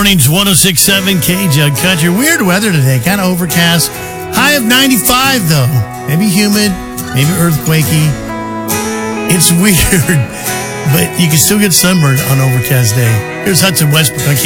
mornings, 106.7 K-Jug Country. Weird weather today, kind of overcast. High of 95, though. Maybe humid, maybe earthquakey. It's weird, but you can still get sunburned on an overcast day. Here's Hudson Westbrook on